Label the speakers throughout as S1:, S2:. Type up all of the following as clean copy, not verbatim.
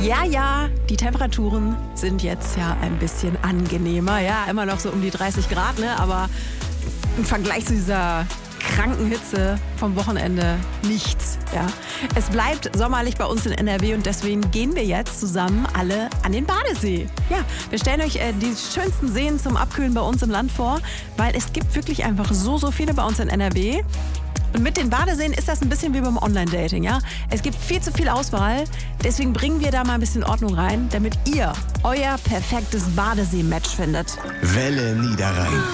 S1: Ja, die Temperaturen sind jetzt ja ein bisschen angenehmer. Ja, immer noch so um die 30 Grad, ne? Aber im Vergleich zu dieser kranken Hitze vom Wochenende nichts. Ja. Es bleibt sommerlich bei uns in NRW und deswegen gehen wir jetzt zusammen alle an den Badesee. Ja, wir stellen euch die schönsten Seen zum Abkühlen bei uns im Land vor, weil es gibt wirklich einfach so viele bei uns in NRW. Und mit den Badeseen ist das ein bisschen wie beim Online-Dating, ja? Es gibt viel zu viel Auswahl, deswegen bringen wir da mal ein bisschen Ordnung rein, damit ihr euer perfektes Badesee-Match findet.
S2: Welle Niederrhein.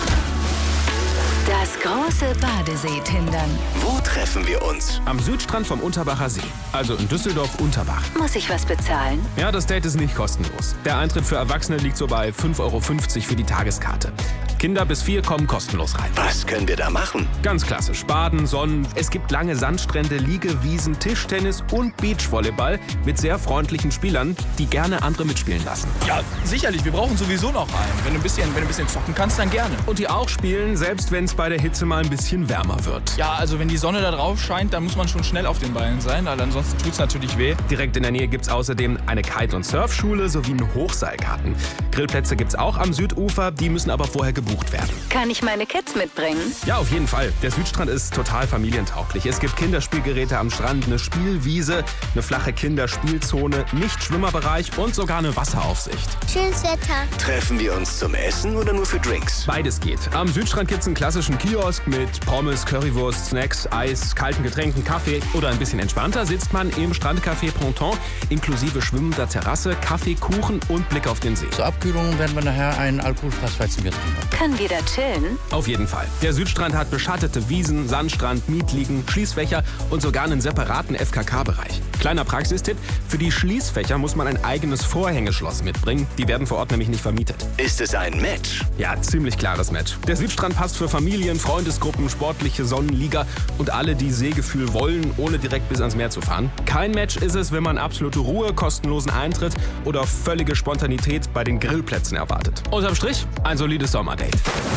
S3: Das große Badesee-Tindern.
S2: Wo treffen wir uns?
S4: Am Südstrand vom Unterbacher See, also in Düsseldorf-Unterbach.
S3: Muss ich was bezahlen?
S4: Ja, das Date ist nicht kostenlos. Der Eintritt für Erwachsene liegt so bei 5,50 € für die Tageskarte. Kinder bis 4 kommen kostenlos rein.
S2: Was können wir da machen?
S4: Ganz klassisch. Baden, Sonnen. Es gibt lange Sandstrände, Liegewiesen, Tischtennis und Beachvolleyball mit sehr freundlichen Spielern, die gerne andere mitspielen lassen.
S5: Ja, sicherlich. Wir brauchen sowieso noch einen. Wenn du ein bisschen zocken kannst, dann gerne.
S4: Und die auch spielen, selbst wenn es bei der Hitze mal ein bisschen wärmer wird.
S5: Ja, also wenn die Sonne da drauf scheint, dann muss man schon schnell auf den Beinen sein, weil ansonsten tut es natürlich weh.
S4: Direkt in der Nähe gibt es außerdem eine Kite- und Surfschule sowie einen Hochseilgarten. Grillplätze gibt es auch am Südufer, die müssen aber vorher gebucht werden.
S3: Kann ich meine Kids mitbringen?
S4: Ja, auf jeden Fall. Der Südstrand ist total familientauglich. Es gibt Kinderspielgeräte am Strand, eine Spielwiese, eine flache Kinderspielzone, Nicht-Schwimmerbereich und sogar eine Wasseraufsicht.
S6: Schönes Wetter.
S2: Treffen wir uns zum Essen oder nur für Drinks?
S4: Beides geht. Am Südstrand gibt es einen klassischen Kiosk mit Pommes, Currywurst, Snacks, Eis, kalten Getränken, Kaffee. Oder ein bisschen entspannter sitzt man im Strandcafé Printemps, inklusive schwimmender Terrasse, Kaffee, Kuchen und Blick auf den See.
S7: Zur Abkühlung werden wir nachher ein alkoholfreies Weizenbier trinken.
S3: Können wir da chillen?
S4: Auf jeden Fall. Der Südstrand hat beschattete Wiesen, Sandstrand, Mietliegen, Schließfächer und sogar einen separaten FKK-Bereich. Kleiner Praxistipp, für die Schließfächer muss man ein eigenes Vorhängeschloss mitbringen. Die werden vor Ort nämlich nicht vermietet.
S2: Ist es ein Match?
S4: Ja, ziemlich klares Match. Der Südstrand passt für Familien, Freundesgruppen, sportliche Sonnenliga und alle, die Seegefühl wollen, ohne direkt bis ans Meer zu fahren. Kein Match ist es, wenn man absolute Ruhe, kostenlosen Eintritt oder völlige Spontanität bei den Grillplätzen erwartet. Unterm Strich ein solides Sommerdate.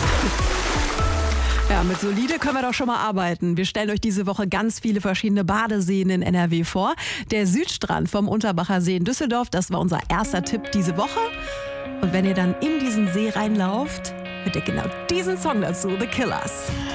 S1: Ja, mit solide können wir doch schon mal arbeiten. Wir stellen euch diese Woche ganz viele verschiedene Badeseen in NRW vor. Der Südstrand vom Unterbacher See in Düsseldorf, das war unser erster Tipp diese Woche. Und wenn ihr dann in diesen See reinlauft, hört ihr genau diesen Song dazu, The Killers.